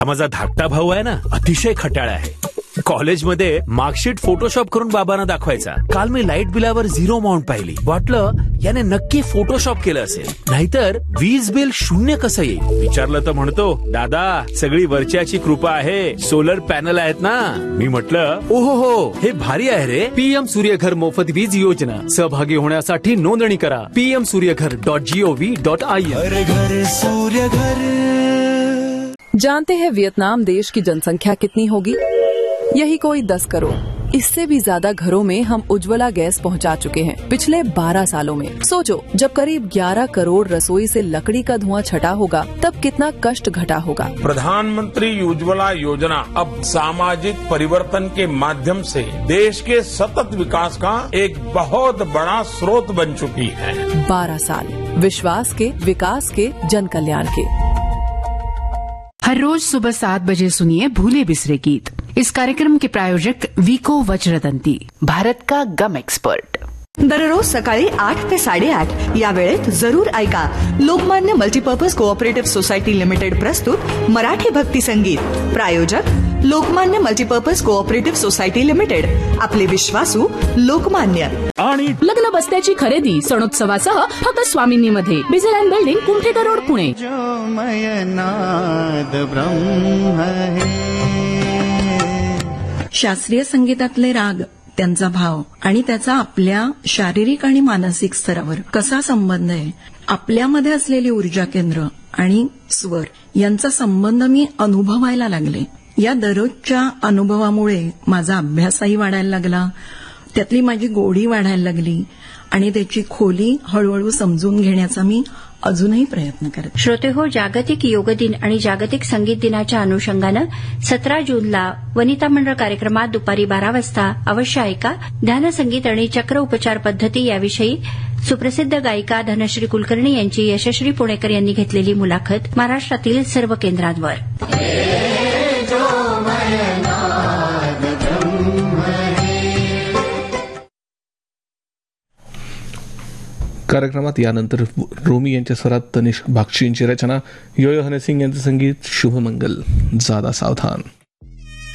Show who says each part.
Speaker 1: माझा धाकटा भाऊ आहे ना, अतिशय खट्याळ आहे. कॉलेजमध्ये मार्कशीट फोटोशॉप करून बाबांना दाखवायचा. काल मी लाईट बिलावर 0 अमाऊंट पाहिली. वाटलं याने नक्की फोटोशॉप केलं असेल, नाहीतर वीज बिल 0 कसं येईल. विचारलं तर म्हणतो, दादा सगळी वरच्याची कृपा आहे, सोलर पॅनल आहेत ना. मी म्हटलं ओहो हो, हे भारी आहे रे.
Speaker 2: PM सूर्यघर मोफत वीज योजना. सहभागी होण्यासाठी नोंदणी करा pmsuryaghar.gov.in.
Speaker 3: हर घर सूर्य घर.
Speaker 4: जानते हैं वियतनाम देश की जनसंख्या कितनी होगी? यही कोई 10 करोड़. इससे भी ज्यादा घरों में हम उज्ज्वला गैस पहुंचा चुके हैं पिछले 12 सालों में. सोचो, जब करीब 11 करोड़ रसोई से लकड़ी का धुआं छटा होगा, तब कितना कष्ट घटा होगा.
Speaker 5: प्रधानमंत्री उज्ज्वला योजना अब सामाजिक परिवर्तन के माध्यम से देश के सतत विकास का एक बहुत बड़ा स्रोत बन चुकी है.
Speaker 4: 12 साल विश्वास के, विकास के, जन कल्याण के.
Speaker 6: हर रोज सुबह 7 बजे सुनिए भूले बिसरे गीत. इस कार्यक्रम के प्रायोजक विको वज्रदंती, भारत का गम एक्सपर्ट.
Speaker 7: दररोज सकाळी 8 ते 8:30 या वेळेत जरूर ऐका Lokmanya multipurpose cooperative society limited प्रस्तुत मराठी भक्ती संगीत. प्रायोजक Lokmanya multipurpose cooperative society limited. आपले विश्वासू लोकमान्य.
Speaker 8: आणि लग्न बस्त्याची खरेदी सणोत्सवासह फक्त स्वामिनीमध्ये. बिझेल बिल्डिंग, कुमठेकर रोड, पुणे.
Speaker 9: शास्त्रीय संगीतातले राग, त्यांचा भाव आणि त्याचा आपल्या शारीरिक आणि मानसिक स्तरावर कसा संबंध आहे, आपल्यामध्ये असलेली ऊर्जा केंद्र आणि स्वर यांचा संबंध मी अनुभवायला लागले. या दररोजच्या अनुभवामुळे माझा अभ्यासही वाढायला लागला, त्यातली माझी गोडी वाढायला लागली आणि त्याची खोली हळूहळू समजून घेण्याचा मी अजूनही प्रयत्न करते.
Speaker 10: श्रोतेहो, जागतिक योग दिन आणि जागतिक संगीत दिनाच्या अनुषंगानं 17 जूनला वनिता मंडळ कार्यक्रमात दुपारी 12 वाजता अवश्य ऐका ध्यान संगीत आणि चक्र उपचार पद्धती याविषयी सुप्रसिद्ध गायिका धनश्री कुलकर्णी यांची यशश्री पुणेकर यांनी घेतलेली मुलाखत महाराष्ट्रातील सर्व केंद्रांवर.
Speaker 11: कार्यक्रमात यानंतर रोमी यांच्या स्वरात तनिष्क बागची यांची रचना, योयो हनी सिंग यांचं संगीत, शुभमंगल, जादा सावधान.